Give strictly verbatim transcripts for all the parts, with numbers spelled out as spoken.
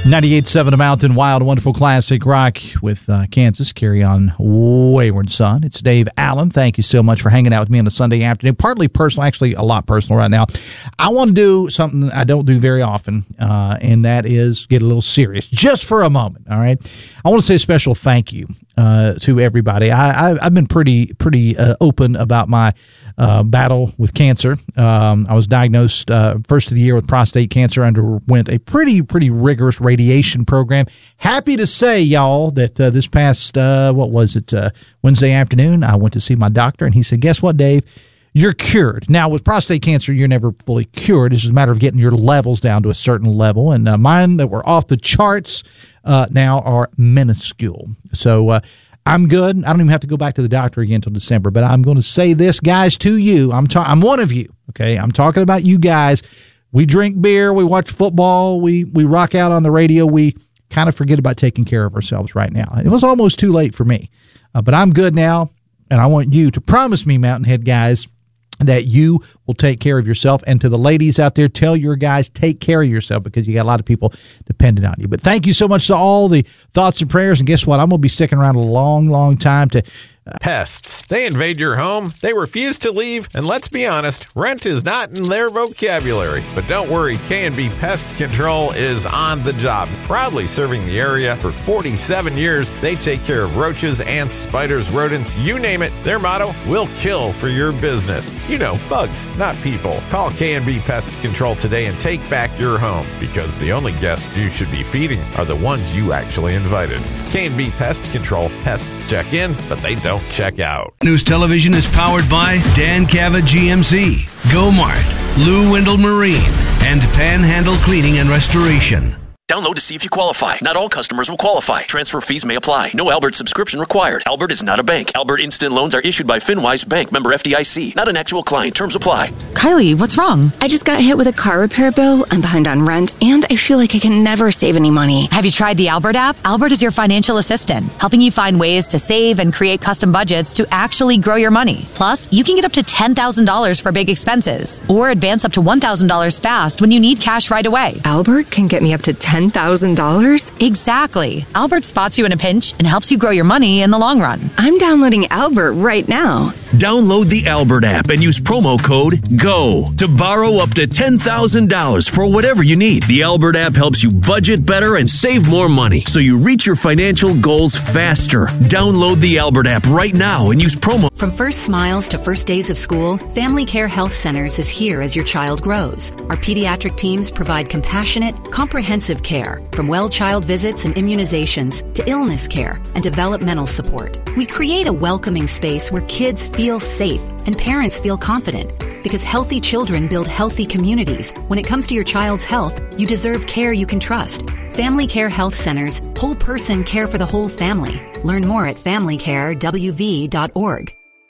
ninety-eight point seven The Mountain, Wild, Wonderful Classic Rock with uh, Kansas. Carry on, Wayward Son. It's Dave Allen. Thank you so much for hanging out with me on a Sunday afternoon. Partly personal, actually a lot personal right now. I want to do something I don't do very often, uh, and that is get a little serious just for a moment, all right? I want to say a special thank you uh, to everybody. I, I, I've been pretty, pretty uh, open about my Uh, battle with cancer. Um, I was diagnosed uh, first of the year with prostate cancer, underwent a pretty, pretty rigorous radiation program. Happy to say, y'all, that uh, this past, uh, what was it, uh, Wednesday afternoon, I went to see my doctor, and he said, guess what, Dave? You're cured. Now, with prostate cancer, you're never fully cured. It's just a matter of getting your levels down to a certain level, and uh, mine that were off the charts uh, now are minuscule. So, uh, I'm good. I don't even have to go back to the doctor again until December. But I'm going to say this, guys, to you. I'm ta- I'm one of you, okay? I'm talking about you guys. We drink beer. We watch football. We, we rock out on the radio. We kind of forget about taking care of ourselves right now. It was almost too late for me. Uh, but I'm good now, and I want you to promise me, Mountainhead guys, that you will take care of yourself. And to the ladies out there, tell your guys, take care of yourself, because you got a lot of people dependent on you. But thank you so much to all the thoughts and prayers. And guess what? I'm going to be sticking around a long, long time to... Uh, Pests. They invade your home. They refuse to leave. And let's be honest, rent is not in their vocabulary. But don't worry, K and B Pest Control is on the job. Proudly serving the area for forty-seven years, they take care of roaches, ants, spiders, rodents, you name it. Their motto, we'll kill for your business. You know, bugs, not people. Call K and B Pest Control today and take back your home, because the only guests you should be feeding are the ones you actually invited. K and B Pest Control. Pests check in, but they don't check out. News Television is powered by Dan Cava G M C, Go-Mart, Lou Wendell Marine, and Panhandle Cleaning and Restoration. Download to see if you qualify. Not all customers will qualify. Transfer fees may apply. No Albert subscription required. Albert is not a bank. Albert Instant Loans are issued by FinWise Bank, member F D I C. Not an actual client. Terms apply. Kylie, what's wrong? I just got hit with a car repair bill. I'm behind on rent, and I feel like I can never save any money. Have you tried the Albert app? Albert is your financial assistant, helping you find ways to save and create custom budgets to actually grow your money. Plus, you can get up to ten thousand dollars for big expenses, or advance up to one thousand dollars fast when you need cash right away. Albert can get me up to ten thousand dollars? Exactly. Albert spots you in a pinch and helps you grow your money in the long run. I'm downloading Albert right now. Download the Albert app and use promo code GO to borrow up to ten thousand dollars for whatever you need. The Albert app helps you budget better and save more money, so you reach your financial goals faster. Download the Albert app right now and use promo. From first smiles to first days of school, Family Care Health Centers is here as your child grows. Our pediatric teams provide compassionate, comprehensive care, from well child visits and immunizations to illness care and developmental support. We create a welcoming space where kids feel safe and parents feel confident, because healthy children build healthy communities. When it comes to your child's health, you deserve care you can trust. Family Care Health Centers, whole person care for the whole family. Learn more at family care w v dot org.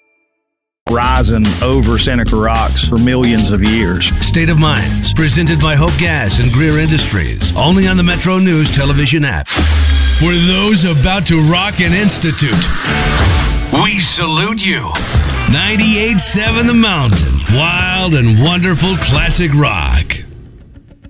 Rising over Seneca Rocks for millions of years. State of Minds, presented by Hope Gas and Greer Industries, only on the Metro News Television app. For those about to rock an institute, we salute you. ninety-eight point seven The Mountain, wild and wonderful classic rock.